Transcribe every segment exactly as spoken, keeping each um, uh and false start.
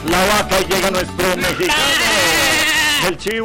la vaca y llega nuestro mexicano, el chivo.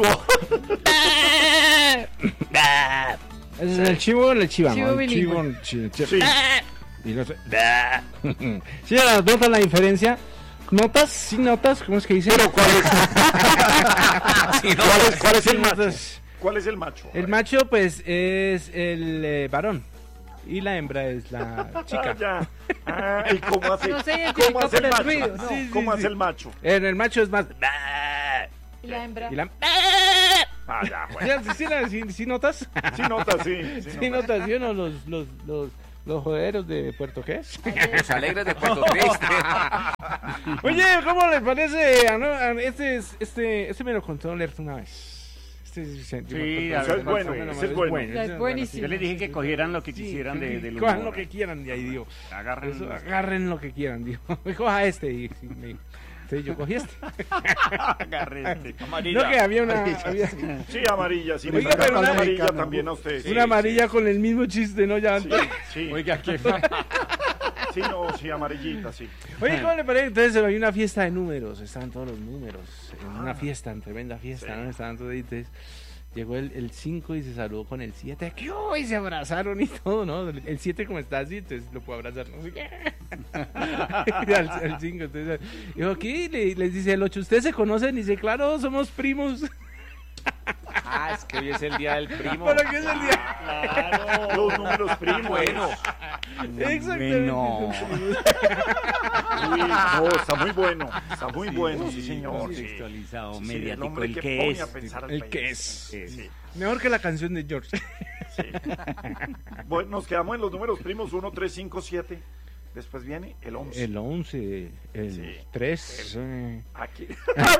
¿Es el chivo o el chiva? Chivo ¿no? El bilingüe. chivo, chi- chi- Sí. y no sé. ¿Sí notas la diferencia? ¿Notas? ¿Sí notas? ¿Cómo es que dice? Pero ¿cuál es? Sí, no, ¿Cuál es, cuál es sí el macho? notas. ¿Cuál es el macho? El macho, pues, es el eh, varón. Y la hembra es la chica. Ah, ya. Ah, ¿y cómo hace, No se ¿cómo identificó hace el con el macho? ruido, no. Sí, sí, ¿Cómo sí. hace el macho? En el macho es más. Y la hembra. Y la... Ah, ya, bueno. ¿Sí, sí, sí, sí notas? Sí notas, sí. Sí, Sí notas. notas, ¿sí o no? Los, los, los, los joderos de Puerto ¿qué? Los alegres de Puerto Triste. Oye, ¿cómo les parece? Ah, no, ah, Este, es- este, este me lo contó Lerto una vez. Este es, sí, Sí, a ver, bueno, ese es bueno. Ya es buenísimo. Yo les dije que cogieran lo que Sí, quisieran de, del cojan humor. lo que quieran de ahí, digo. Agarren. Eso, agarren lo que quieran, digo. Me coja este y sí, me, sí, yo cogí este. Agarren este. Amarilla. No, que había una, había Sí, amarilla, sí. Oiga, me saca pero la una- amarilla también a usted. Sí, una amarilla con el mismo chiste, ¿no? Ya Sí, antes. sí. Oiga, qué Sí, no, sí, amarillita, sí. Oye, ¿cómo le parece? Entonces hay una fiesta de números, estaban todos los números, en una fiesta, en tremenda fiesta, Sí. ¿no? Estaban todos ahí, entonces llegó el cinco y se saludó con el siete, ¿qué hubo? Y se abrazaron y todo, ¿no? El siete como está así, entonces lo puedo abrazar, no sé qué. Y al, al cinco, entonces, dijo, ¿qué? Le, les dice el ocho, ¿ustedes se conocen? Y dice, claro, somos primos. Ah, es que hoy es el día del primo. ¿Para qué es el día? Claro. Los números primos. Bueno. Exactamente. No. Uy, no, está muy bueno. Está muy bueno, sí, señor. Sí. Contextualizado, Sí, sí, mediático, el hombre el que que pone es. a pensar al El país. que es. Sí, sí, Mejor que la canción de George. sí. Bueno, nos quedamos en los números primos uno, tres, cinco, siete. Después viene el once. El once, el Sí. tres. eh. Aquí.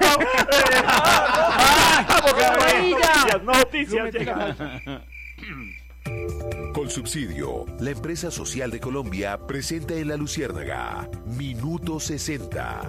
Noticias, noticias llegan. Colsubsidio, la empresa social de Colombia, presenta en La Luciérnaga Minuto sesenta.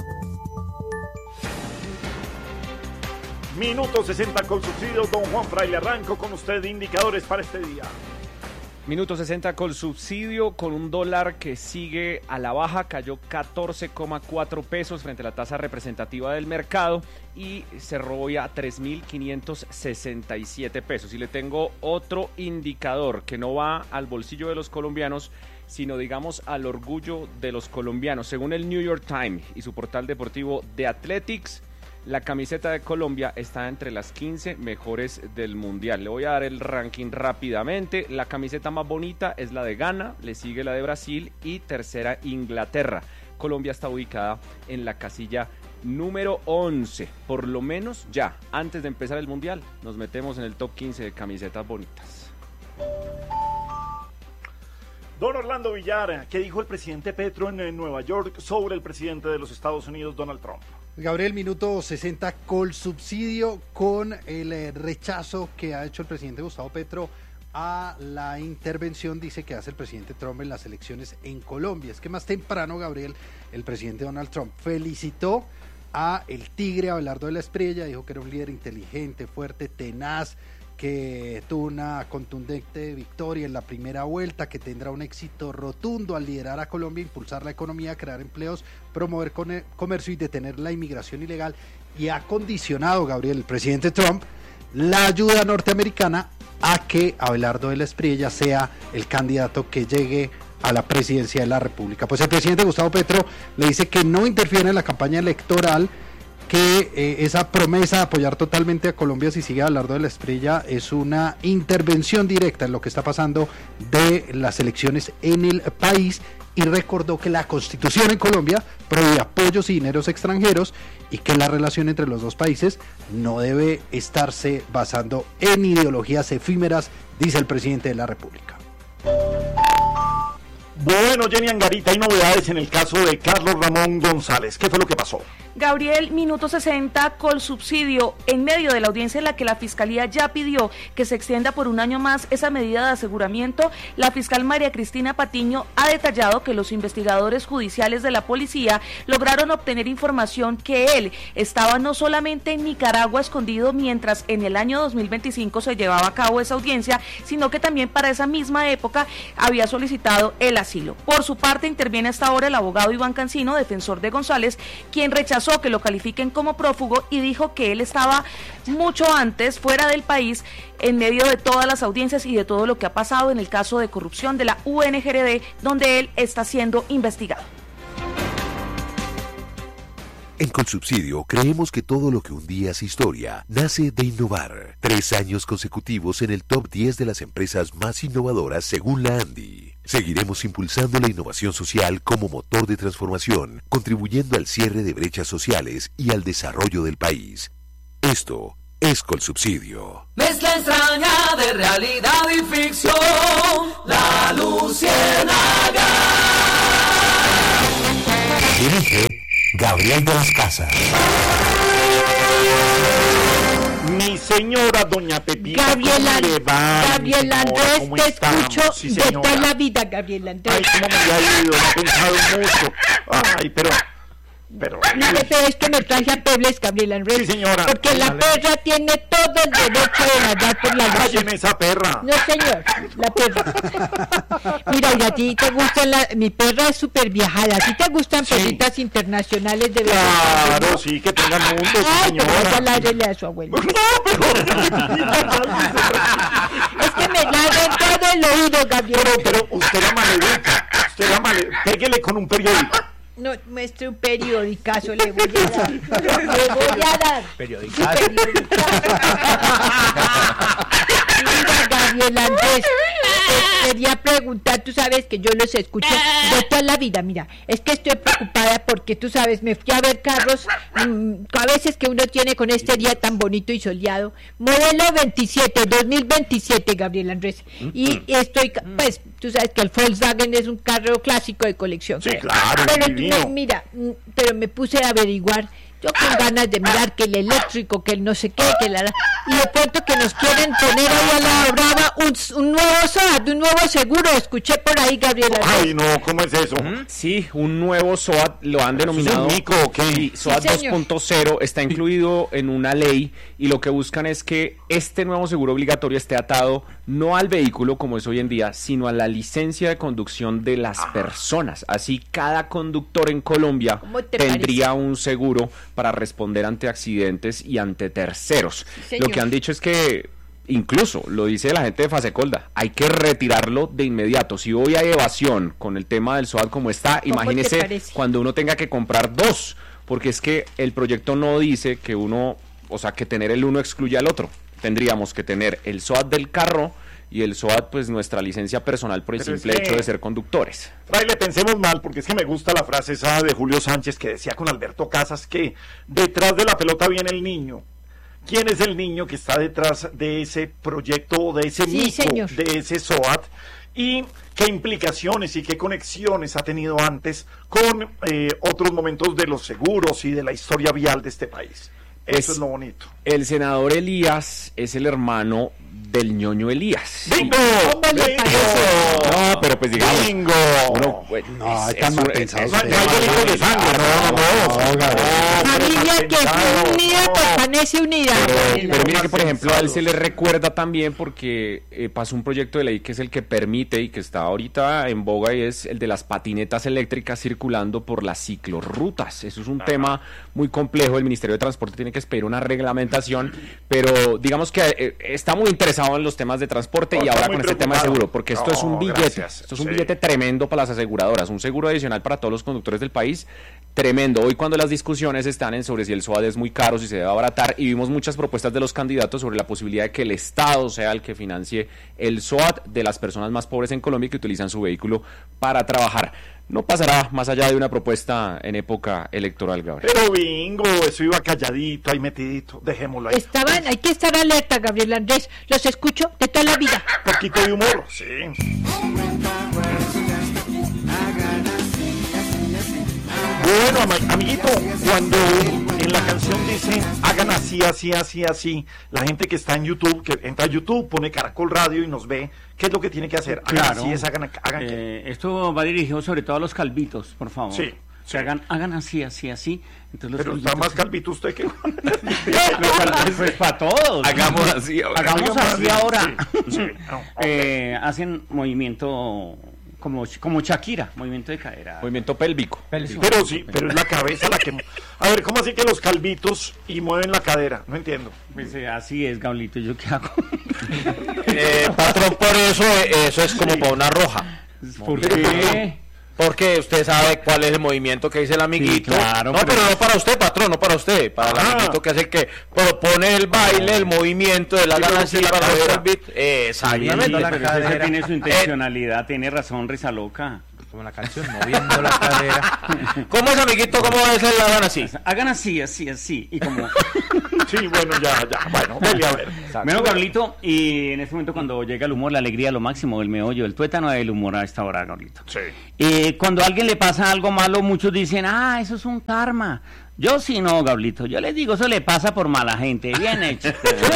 Minuto sesenta con subsidio, don Juan Fraile. Arranco con usted indicadores para este día. Minuto sesenta con subsidio, con un dólar que sigue a la baja, cayó catorce coma cuatro pesos frente a la tasa representativa del mercado y cerró hoy a tres mil quinientos sesenta y siete pesos. Y le tengo otro indicador que no va al bolsillo de los colombianos, sino digamos al orgullo de los colombianos. Según el New York Times y su portal deportivo The Athletics, la camiseta de Colombia está entre las quince mejores del mundial. Le voy a dar el ranking rápidamente. La camiseta más bonita es la de Ghana, le sigue la de Brasil y tercera Inglaterra. Colombia está ubicada en la casilla número once. Por lo menos ya, antes de empezar el mundial, nos metemos en el top quince de camisetas bonitas. Don Orlando Villar, ¿qué dijo el presidente Petro en, en Nueva York sobre el presidente de los Estados Unidos, Donald Trump? Gabriel, minuto sesenta con subsidio, con el eh, rechazo que ha hecho el presidente Gustavo Petro a la intervención, dice, que hace el presidente Trump en las elecciones en Colombia. Es que más temprano, Gabriel, el presidente Donald Trump felicitó a el tigre Abelardo de la Espriella, dijo que era un líder inteligente, fuerte, tenaz, que tuvo una contundente victoria en la primera vuelta, que tendrá un éxito rotundo al liderar a Colombia, impulsar la economía, crear empleos, promover comercio y detener la inmigración ilegal, y ha condicionado, Gabriel, el presidente Trump, la ayuda norteamericana a que Abelardo de la Espriella sea el candidato que llegue a la presidencia de la República. Pues el presidente Gustavo Petro le dice que no interfiere en la campaña electoral, que eh, esa promesa de apoyar totalmente a Colombia si sigue Abelardo de la Espriella es una intervención directa en lo que está pasando de las elecciones en el país, y recordó que la Constitución en Colombia prohíbe apoyos y dineros extranjeros y que la relación entre los dos países no debe estarse basando en ideologías efímeras, dice el presidente de la República. Bueno, Jenny Angarita, hay novedades en el caso de Carlos Ramón González. ¿Qué fue lo que pasó? Gabriel, minuto sesenta con subsidio. En medio de la audiencia en la que la Fiscalía ya pidió que se extienda por un año más esa medida de aseguramiento, la fiscal María Cristina Patiño ha detallado que los investigadores judiciales de la policía lograron obtener información que él estaba no solamente en Nicaragua escondido mientras en el año dos mil veinticinco se llevaba a cabo esa audiencia, sino que también para esa misma época había solicitado el asilo. asilo. Por su parte, interviene hasta ahora el abogado Iván Cancino, defensor de González, quien rechazó que lo califiquen como prófugo y dijo que él estaba mucho antes fuera del país en medio de todas las audiencias y de todo lo que ha pasado en el caso de corrupción de la U N G R D, donde él está siendo investigado. En Colsubsidio creemos que todo lo que un día es historia nace de innovar. Tres años consecutivos en el top diez de las empresas más innovadoras según la ANDI. Seguiremos impulsando la innovación social como motor de transformación, contribuyendo al cierre de brechas sociales y al desarrollo del país. Esto es Colsubsidio. Mezcla extraña de realidad y ficción, La Luciérnaga. Dirige Gabriel de las Casas. Mi señora doña Pepita, Gabriel, ¿cómo le va? Gabriel Mi señora, Andrés, ¿cómo te estamos? escucho Sí, de señora. toda la vida, Gabriel Andrés. Ay, cómo me ha ido, no he pensado mucho. Ay, pero... pero... Mire, pero es que me traje a Pebles, Gabriel Andrés. Sí, señora. Porque la perra tiene todo el derecho de nadar por la luz. Cálleme esa perra. No, señor, la perra. Mira, y a ti te gustan la... Mi perra es súper viajada. ¿A ti te gustan Sí. perritas internacionales de verdad? Claro, sí, que tengan mundo, sí, Ay, pero esa señora. ládrele a su abuelo. No, pero... Es que me ladran todo el oído, Gabriel. Pero, pero usted la maleduca, usted la maleduca. Pégale con un periódico. No, muestre un periodicazo, le voy a dar. Le voy a dar. Periodicazo. Un periodicazo. Mira, Gabriel Andrés, te quería preguntar, tú sabes que yo los escucho de toda la vida, mira, es que estoy preocupada porque tú sabes, me fui a ver carros, mmm, a veces que uno tiene con este día tan bonito y soleado, modelo veintisiete, dos mil veintisiete, Gabriel Andrés, y estoy, pues, tú sabes que el Volkswagen es un carro clásico de colección. Sí, claro, Pero tú divino. me- mira, mm, pero me puse a averiguar, yo con ganas de mirar que el eléctrico, que el no sé qué, que la... Y de pronto que nos quieren poner ahí a la brava un, un nuevo S O A T, un nuevo seguro, escuché por ahí, Gabriel Andrés. Ay, no, ¿cómo es eso? Sí, un nuevo S O A T lo han ¿Eso es denominado. un mico o qué? Sí, S O A T Sí, señor. dos punto cero está incluido en una ley y lo que buscan es que este nuevo seguro obligatorio esté atado no al vehículo como es hoy en día, sino a la licencia de conducción de las personas. Así cada conductor en Colombia ¿Cómo te tendría un seguro para responder ante accidentes y ante terceros. Sí, Lo señor. que han dicho es que incluso, lo dice la gente de Fasecolda, hay que retirarlo de inmediato. Si hoy hay evasión con el tema del S O A T como está, ¿Cómo te imagínese parece? cuando uno tenga que comprar dos, porque es que el proyecto no dice que uno, o sea, que tener el uno excluye al otro. Tendríamos que tener el S O A T del carro y el S O A T, pues nuestra licencia personal por el Pero es simple que- hecho de ser conductores. Fraile, pensemos mal, porque es que me gusta la frase esa de Julio Sánchez que decía con Alberto Casas que detrás de la pelota viene el niño. ¿Quién es el niño que está detrás de ese proyecto, de ese Sí, mico, señor. de ese S O A T? ¿Y qué implicaciones y qué conexiones ha tenido antes con eh, otros momentos de los seguros y de la historia vial de este país? Eso Es- es lo bonito. El senador Elías es el hermano del ñoño Elías. ¡Bingo! ¿Cómo le ¡Bingo! parece? No, pero pues digamos, ¡Bingo! uno, pues, No, es- están es mal un- pensados es- No, ustedes. no hay delitos de sangre, no, no, no. Familia que Claro, unida no. permanece unida. Pero, Gabriel pero mire Andrés. que, por ejemplo, a él se le recuerda también porque eh, pasó un proyecto de ley que es el que permite y que está ahorita en boga y es el de las patinetas eléctricas circulando por las ciclorrutas. Eso es un tema muy complejo. El Ministerio de Transporte tiene que expedir una reglamentación, pero digamos que eh, está muy interesado en los temas de transporte No, y está ahora muy con este tema de preocupado. seguro, porque esto es un No, billete. gracias. Esto es un Sí. billete tremendo para las aseguradoras, un seguro adicional para todos los conductores del país. Tremendo. Hoy cuando las discusiones están en sobre si el S O A T es muy caro, si se debe abaratar, y vimos muchas propuestas de los candidatos sobre la posibilidad de que el Estado sea el que financie el S O A T de las personas más pobres en Colombia que utilizan su vehículo para trabajar. No pasará más allá de una propuesta en época electoral, Gabriel. Pero bingo, eso iba calladito, ahí metidito, dejémoslo ahí. Estaban, hay que estar alerta, Gabriel Andrés. Los escucho de toda la vida. Un poquito de humor, sí. Bueno, ama- amiguito, cuando en la canción dice hagan así, así, así, así, la gente que está en YouTube, que entra a YouTube, pone Caracol Radio y nos ve, ¿qué es lo que tiene que hacer? Hagan Claro. así, es, hagan, hagan qué. Eh, esto va dirigido sobre todo a los calvitos, por favor. Sí, Que hagan, hagan así, así, así. Entonces los Pero está calvitos- más calvito usted que... Los calvitos, pues para todos. Hagamos así ahora. Hagamos así ahora. Sí, sí, no, ok. Eh, hacen movimiento como, como Shakira, movimiento de cadera. Movimiento pélvico. Pero sí, pero es la cabeza la que... A ver, ¿cómo así que los calvitos y mueven la cadera? No entiendo. Pues eh, así es, Gablito, ¿yo qué hago? Eh, patrón, por eso eh, eso es como Sí. para una roja. ¿Por qué? Porque usted sabe cuál es el movimiento que dice el amiguito. Sí, claro, no, pero- pero... no para usted, patrón, no para usted. Para el Ah. amiguito que hace el que propone el baile, el movimiento de la Sí, pero ganancia sí, la para hacer cadera. el beat. Eh, exactamente. Moviendo la Pero ese cadera. tiene su intencionalidad, tiene razón, risa loca. Como la canción, moviendo la cadera. ¿Cómo es, amiguito? ¿Cómo es el hagan así? Hagan así, así, así. Y como. Sí, bueno, ya, ya. Bueno, dele a ver. Bueno, Gablito, y en este momento cuando llega el humor, la alegría, lo máximo, el meollo, el tuétano del humor a esta hora, Gablito. Sí. Eh, cuando a alguien le pasa algo malo, muchos dicen, ah, eso es un karma. Yo sí no, Gablito. Yo les digo, eso le pasa por mala gente. Bien hecho.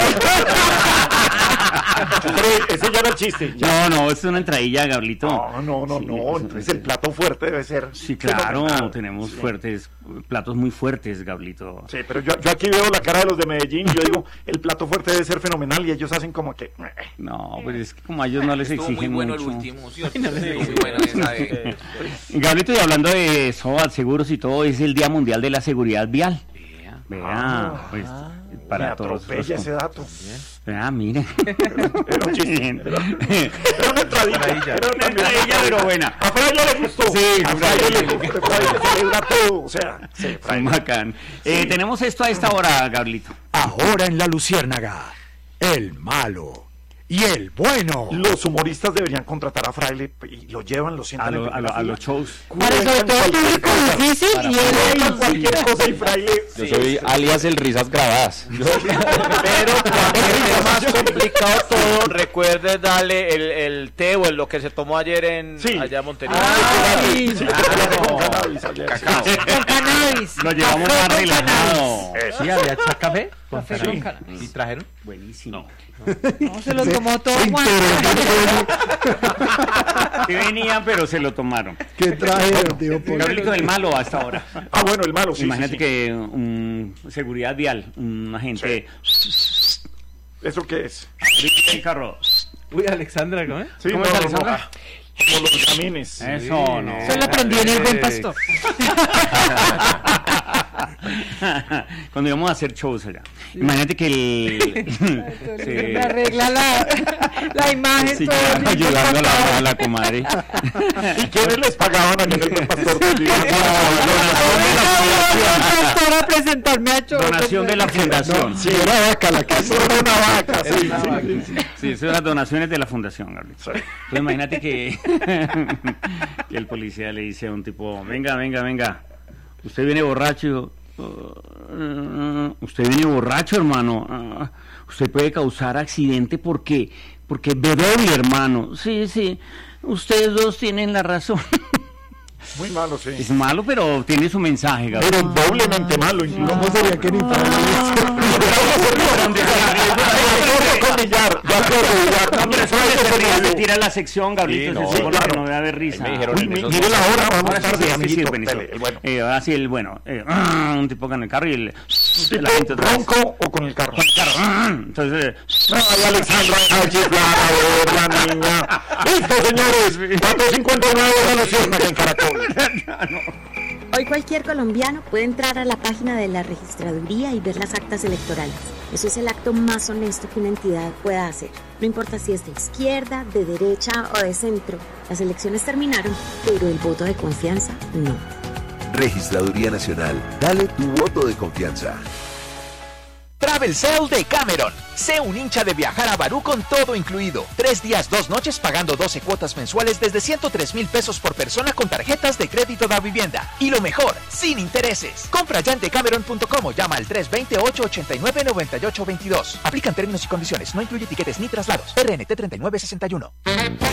Pero ese ya era el chiste. Ya. No, no, es una entradilla, Gablito. No, no, no, Sí, no. eso- Entonces el plato fuerte debe ser. Sí, claro, fenomenal. tenemos Sí. fuertes, platos muy fuertes, Gablito. Sí, pero yo, yo aquí veo la cara de los de Medellín y yo digo, el plato fuerte debe ser fenomenal y ellos hacen como que... No, pues es que como a ellos no les Estuvo muy exigen bueno mucho. el último, ¿cierto? Estuvo muy bueno esa de- Gablito, y hablando de S O A T, seguros y todo, es el Día Mundial de la Seguridad Vial. Vea, Ah, pues, Me para todos. atropella los- ese dato. Vea, mire. Era un chiste. Era, era una entradilla. Era una Entradilla, pero buena. A Fraile le gustó. Sí, a Fraile le gustó. Fraile celebra todo. O sea, sí, Son Fraile. bacán. Eh, tenemos esto a esta hora, Gablito. Ahora en La Luciérnaga, el malo y el bueno. Los humoristas deberían contratar a Fraile y lo llevan, lo sientan A, lo- en a, lo- primera a los fila. shows. Para sobre todo público difícil y él Cuentan cualquier cosa y Fraile... Yo soy alias el risas grabadas. Pero cuando esté más complicado todo, recuerde darle el, el té o el, lo que se tomó ayer en Sí. allá en Montería. Ay, Sí, con cannabis ayer. Cacao. con cannabis. Lo llevamos Café más con relajado. Eso. Sí, había ch- café con Café cannabis. con cannabis. ¿Y trajeron? Buenísimo. No, se lo tomó todo Juan. Sí venían, pero se lo tomaron. ¿Qué traje, tío? Gablito del malo a esta hora. Ah, bueno, el malo, sí. Imagínate sí, sí. que un seguridad vial, un agente ¿Eso qué es? en carro. Uy, Alexandra, ¿cómo es? Sí, ¿Cómo no, es, no, Alexandra? no. Como los gamines. Eso no. Eso lo aprendí en el buen pastor. Cuando íbamos a hacer shows allá. Imagínate que el. Sí. Me arregla la, la imagen. Sí, todo claro, el tiempo, ayudando a por favor. la, a la comadre. ¿Y quiénes les pagaban a nivel del pastor? Pastor a presentarme a show. Donación de la fundación. Sí, era vaca la que hizo una vaca. Sí, sí, sí. Sí, eso son las donaciones de la fundación, Gabriel. Sí. Entonces imagínate que, que el policía le dice a un tipo, venga, venga, venga, usted viene borracho. Uh, usted viene borracho, hermano. Uh, usted puede causar accidente porque, porque es doble, hermano. Sí, sí, ustedes dos tienen la razón. Muy malo, sí. Es malo, pero tiene su mensaje, Gabriel. Pero doblemente malo, incluso. ¿Cómo sería que ni para Se tira la sección, Gabriel, Sí, no, sí, porque claro. no debe haber risa. Ahí me dijeron Uy, en mi- esos mire la hora, vamos Ahora sí, tarde, sí, sí, amiguito. buenísimo. Dele, el bueno. Eh, ahora sí, el bueno. Eh, un tipo con el carro y el. ¿Tipo la gente otra vez. ronco o con el carro? Con el carro. Entonces. eh, Ay, Alexandra, a chiflar, a ver, la niña. Listo, señores. cuatro cincuenta y nueve de la Luciérnaga en Caracol. Hoy cualquier colombiano puede entrar a la página de la registraduría y ver las actas electorales. Eso es el acto más honesto que una entidad pueda hacer. No importa si es de izquierda, de derecha o de centro. Las elecciones terminaron, pero el voto de confianza no. Registraduría Nacional. Dale tu voto de confianza. Travel Sale de Cameron. Sé un hincha de viajar a Barú con todo incluido. Tres días, dos noches pagando doce cuotas mensuales desde ciento tres mil pesos por persona con tarjetas de crédito de vivienda. Y lo mejor, sin intereses. Compra ya en decameron punto com o llama al tres dos cero, ocho ocho nueve, nueve ocho dos dos. Aplican términos y condiciones. No incluye tiquetes ni traslados. R N T treinta y nueve sesenta y uno.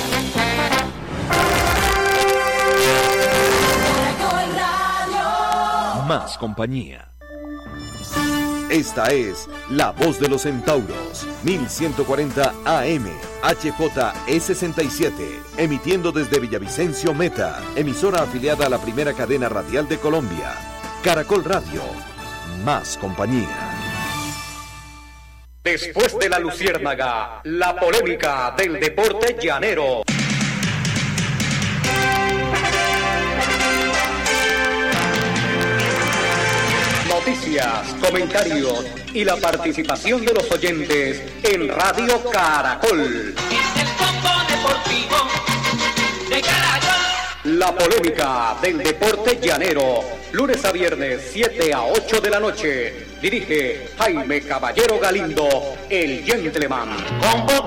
Más compañía. Esta es La Voz de los Centauros, mil ciento cuarenta A M, H J E sesenta y siete, emitiendo desde Villavicencio Meta, emisora afiliada a la primera cadena radial de Colombia. Caracol Radio, más compañía. Después de la Luciérnaga, la polémica del deporte llanero. noticias, comentarios y la participación de los oyentes en Radio Caracol. La polémica del deporte llanero, lunes a viernes, siete a ocho de la noche. Dirige Jaime Caballero Galindo, el gentleman.